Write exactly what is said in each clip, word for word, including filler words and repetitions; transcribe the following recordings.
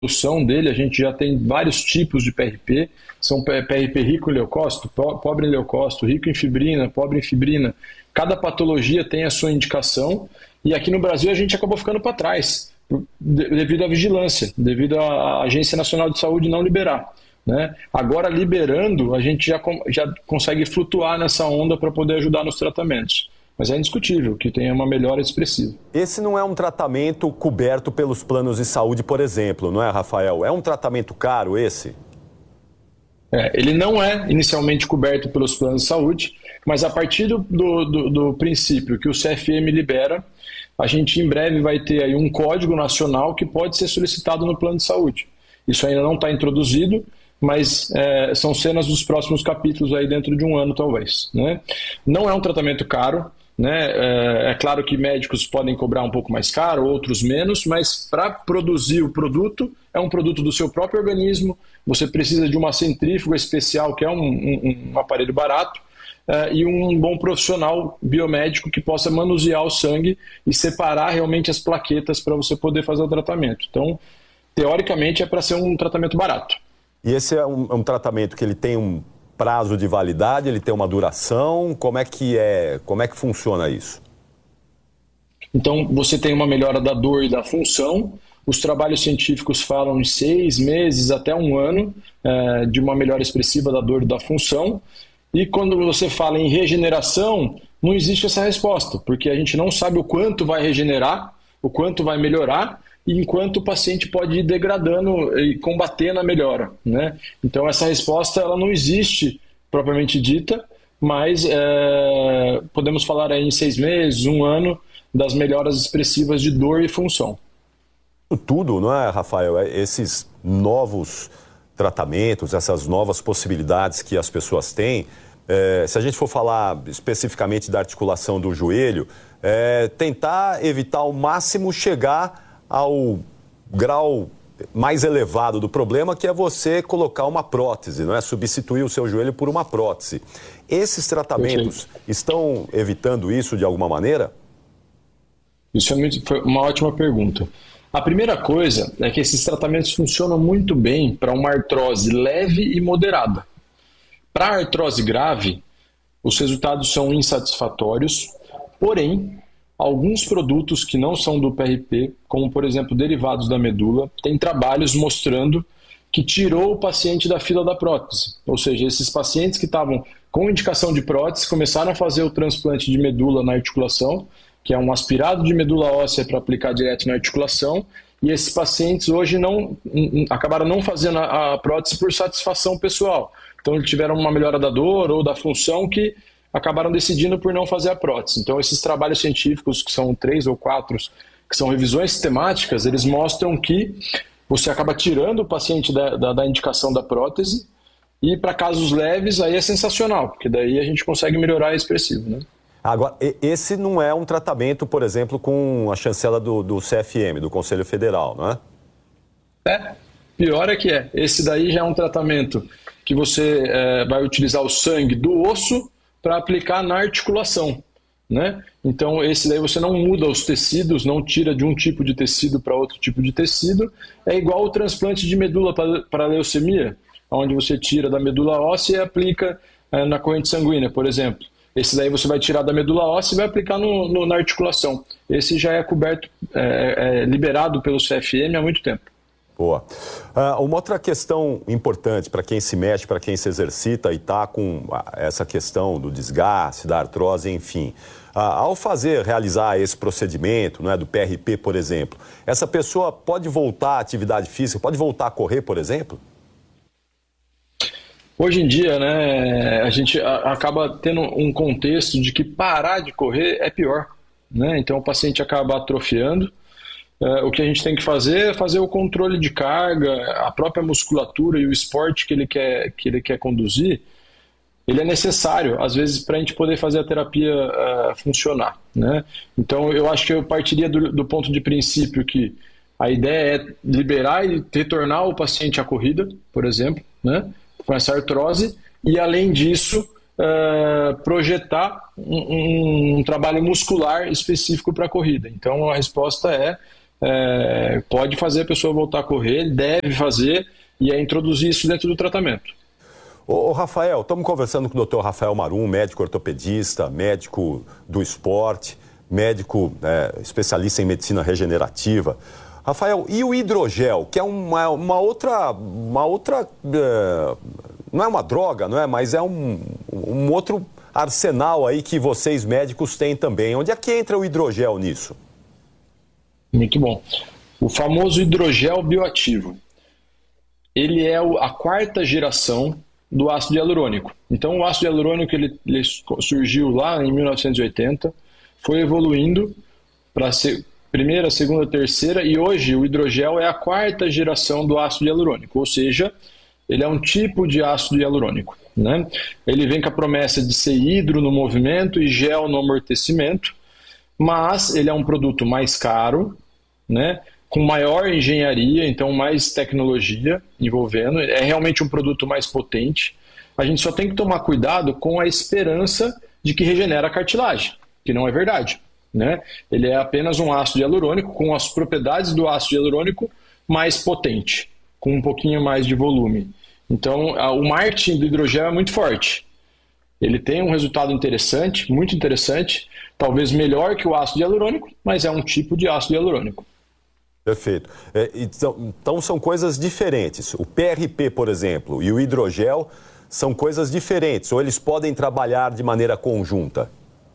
evolução dele, a gente já tem vários tipos de P R P, são P R P rico em leucócito, pobre em leucócito, rico em fibrina, pobre em fibrina. Cada patologia tem a sua indicação, e aqui no Brasil a gente acabou ficando para trás, devido à vigilância, devido à Agência Nacional de Saúde não liberar, né? Agora, liberando, a gente já, já consegue flutuar nessa onda para poder ajudar nos tratamentos. Mas é indiscutível que tenha uma melhora expressiva. Esse não é um tratamento coberto pelos planos de saúde, por exemplo, não é, Rafael? É um tratamento caro esse? É, ele não é inicialmente coberto pelos planos de saúde, mas a partir do, do, do princípio que o C F M libera, a gente em breve vai ter aí um código nacional que pode ser solicitado no plano de saúde. Isso ainda não está introduzido, mas é, são cenas dos próximos capítulos aí dentro de um ano, talvez, né? Não é um tratamento caro, né? É, é claro que médicos podem cobrar um pouco mais caro, outros menos, mas para produzir o produto, é um produto do seu próprio organismo, você precisa de uma centrífuga especial, que é um, um, um aparelho barato, é, e um bom profissional biomédico que possa manusear o sangue e separar realmente as plaquetas para você poder fazer o tratamento. Então, teoricamente, é para ser um tratamento barato. E esse é um, um tratamento que ele tem um prazo de validade, ele tem uma duração, como é que é, como é que funciona isso? Então, você tem uma melhora da dor e da função, os trabalhos científicos falam de seis meses até um ano é, de uma melhora expressiva da dor e da função, e quando você fala em regeneração, não existe essa resposta, porque a gente não sabe o quanto vai regenerar, o quanto vai melhorar, e enquanto o paciente pode ir degradando e combatendo a melhora, né? Então essa resposta ela não existe propriamente dita, mas é, podemos falar aí em seis meses, um ano, das melhoras expressivas de dor e função. Tudo, não é, Rafael? Esses novos tratamentos, essas novas possibilidades que as pessoas têm, é, se a gente for falar especificamente da articulação do joelho, é, tentar evitar ao máximo chegar ao grau mais elevado do problema, que é você colocar uma prótese, não é? Substituir o seu joelho por uma prótese. Esses tratamentos estão evitando isso de alguma maneira? Isso é muito, foi uma ótima pergunta. A primeira coisa é que esses tratamentos funcionam muito bem para uma artrose leve e moderada. Para a artrose grave, os resultados são insatisfatórios, porém, alguns produtos que não são do P R P, como por exemplo derivados da medula, têm trabalhos mostrando que tirou o paciente da fila da prótese. Ou seja, esses pacientes que estavam com indicação de prótese começaram a fazer o transplante de medula na articulação, que é um aspirado de medula óssea para aplicar direto na articulação, e esses pacientes hoje não, acabaram não fazendo a prótese por satisfação pessoal. Então eles tiveram uma melhora da dor ou da função que acabaram decidindo por não fazer a prótese. Então esses trabalhos científicos, que são três ou quatro, que são revisões sistemáticas, eles mostram que você acaba tirando o paciente da, da, da indicação da prótese, e para casos leves aí é sensacional, porque daí a gente consegue melhorar a expressivo, né? Agora, esse não é um tratamento, por exemplo, com a chancela do, do C F M, do Conselho Federal, não é? É, pior é que é. Esse daí já é um tratamento que você é, vai utilizar o sangue do osso para aplicar na articulação, né? Então esse daí você não muda os tecidos, não tira de um tipo de tecido para outro tipo de tecido. É igual o transplante de medula para leucemia, onde você tira da medula óssea e aplica é, na corrente sanguínea, por exemplo. Esse daí você vai tirar da medula óssea e vai aplicar no, no, na articulação. Esse já é coberto, é, é liberado pelo C F M há muito tempo. Boa. Uh, uma outra questão importante para quem se mexe, para quem se exercita e está com essa questão do desgaste, da artrose, enfim. Uh, ao fazer, realizar esse procedimento, né, do P R P, por exemplo, essa pessoa pode voltar à atividade física, pode voltar a correr, por exemplo? Hoje em dia, né, a gente acaba tendo um contexto de que parar de correr é pior, né? Então o paciente acaba atrofiando. Uh, o que a gente tem que fazer é fazer o controle de carga, a própria musculatura e o esporte que ele quer, que ele quer conduzir, ele é necessário, às vezes, para a gente poder fazer a terapia uh, funcionar, né? Então eu acho que eu partiria do, do ponto de princípio que a ideia é liberar e retornar o paciente à corrida, por exemplo, né, com essa artrose, e além disso uh, projetar um, um, um trabalho muscular específico para a corrida. Então a resposta é é, pode fazer a pessoa voltar a correr, deve fazer, e é introduzir isso dentro do tratamento. Ô, ô Rafael, estamos conversando com o doutor Rafael Marum, médico ortopedista, médico do esporte, médico é, especialista em medicina regenerativa. Rafael, e o hidrogel, que é uma, uma outra, uma outra é, não é uma droga, não é? Mas é um, um outro arsenal aí que vocês médicos têm também. Onde é que entra o hidrogel nisso? Muito bom. O famoso hidrogel bioativo. Ele é a quarta geração do ácido hialurônico. Então, o ácido hialurônico ele, ele surgiu lá em mil novecentos e oitenta, foi evoluindo para a primeira, segunda, terceira, e hoje o hidrogel é a quarta geração do ácido hialurônico, ou seja, ele é um tipo de ácido hialurônico, né? Ele vem com a promessa de ser hidro no movimento e gel no amortecimento, mas ele é um produto mais caro, né? Com maior engenharia, então mais tecnologia envolvendo, é realmente um produto mais potente. A gente só tem que tomar cuidado com a esperança de que regenera a cartilagem, que não é verdade, né? Ele é apenas um ácido hialurônico com as propriedades do ácido hialurônico mais potente, com um pouquinho mais de volume. Então, o marketing do hidrogel é muito forte. Ele tem um resultado interessante, muito interessante, talvez melhor que o ácido hialurônico, mas é um tipo de ácido hialurônico. Perfeito. É, então, então são coisas diferentes. O P R P, por exemplo, e o hidrogel são coisas diferentes, ou eles podem trabalhar de maneira conjunta?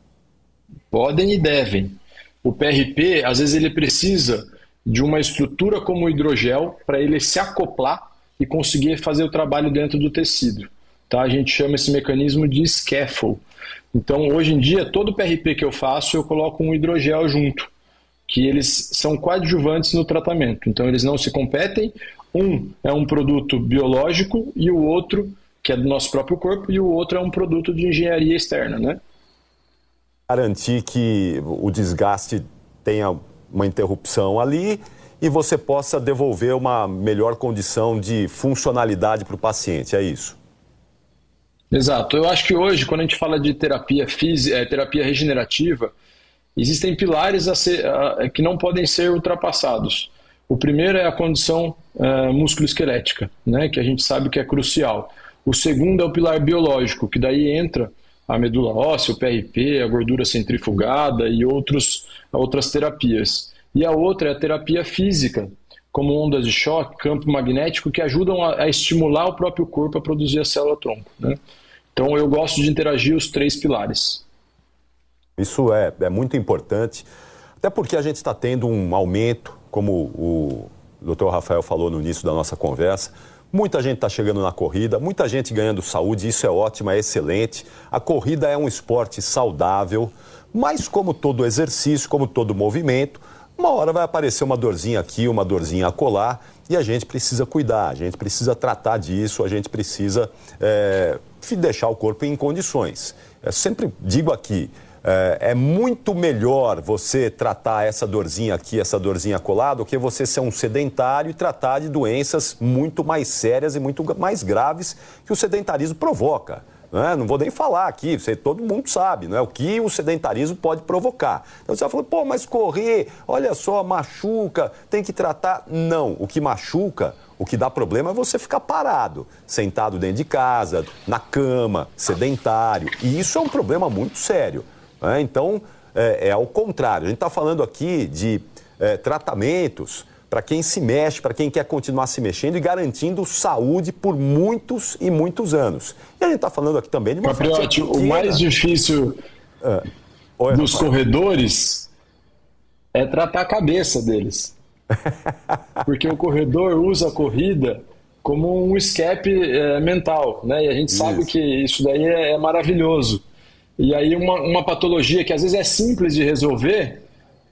Podem e devem. O P R P, às vezes, ele precisa de uma estrutura como o hidrogel para ele se acoplar e conseguir fazer o trabalho dentro do tecido. Tá? A gente chama esse mecanismo de scaffold. Então, hoje em dia, todo P R P que eu faço, eu coloco um hidrogel junto, que eles são coadjuvantes no tratamento. Então, eles não se competem. Um é um produto biológico e o outro, que é do nosso próprio corpo, e o outro é um produto de engenharia externa, né? Garantir que o desgaste tenha uma interrupção ali e você possa devolver uma melhor condição de funcionalidade para o paciente, é isso? Exato. Eu acho que hoje, quando a gente fala de terapia física, é, terapia regenerativa, existem pilares a ser, a, que não podem ser ultrapassados. O primeiro é a condição uh, musculoesquelética, né, que a gente sabe que é crucial. O segundo é o pilar biológico, que daí entra a medula óssea, o P R P, a gordura centrifugada e outros, outras terapias. E a outra é a terapia física, como ondas de choque, campo magnético, que ajudam a, a estimular o próprio corpo a produzir a célula-tronco, né? Então eu gosto de interagir os três pilares. Isso é, é muito importante, até porque a gente está tendo um aumento, como o doutor Rafael falou no início da nossa conversa. Muita gente está chegando na corrida, muita gente ganhando saúde, isso é ótimo, é excelente. A corrida é um esporte saudável, mas como todo exercício, como todo movimento, uma hora vai aparecer uma dorzinha aqui, uma dorzinha acolá, e a gente precisa cuidar, a gente precisa tratar disso, a gente precisa é, deixar o corpo em condições. Eu sempre digo aqui, É, é muito melhor você tratar essa dorzinha aqui, essa dorzinha acolá, do que você ser um sedentário e tratar de doenças muito mais sérias e muito mais graves que o sedentarismo provoca. Né? Não vou nem falar aqui, você, todo mundo sabe, não é? O que o sedentarismo pode provocar. Então você vai falar, pô, mas correr, olha só, machuca, tem que tratar. Não, o que machuca, o que dá problema é você ficar parado, sentado dentro de casa, na cama, sedentário. E isso é um problema muito sério. É, então, é, é ao contrário. A gente está falando aqui de é, tratamentos para quem se mexe, para quem quer continuar se mexendo e garantindo saúde por muitos e muitos anos. E a gente está falando aqui também de uma Capriotti, o mais difícil é. Oi, dos Rafael. Corredores é tratar a cabeça deles. Porque o corredor usa a corrida como um escape é, mental, né? E a gente sabe isso. que isso daí é, é maravilhoso. E aí uma, uma patologia que às vezes é simples de resolver,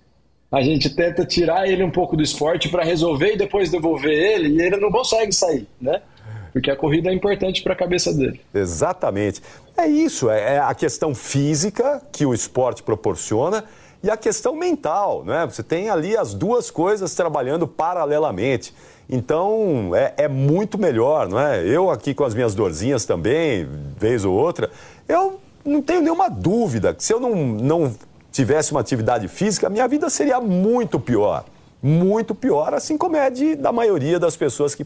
a gente tenta tirar ele um pouco do esporte para resolver e depois devolver ele, e ele não consegue sair, né? Porque a corrida é importante para a cabeça dele. Exatamente. É isso, é a questão física que o esporte proporciona e a questão mental, né? Você tem ali as duas coisas trabalhando paralelamente. Então, é, é muito melhor, não é? Eu aqui com as minhas dorzinhas também, vez ou outra, eu não tenho nenhuma dúvida que se eu não, não tivesse uma atividade física, a minha vida seria muito pior. muito pior, assim como é de, da maioria das pessoas que